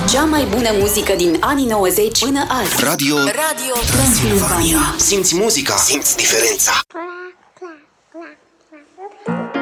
Cea mai bună muzică din anii 90 până azi. Radio Transilvania. Simți muzica, simți diferența.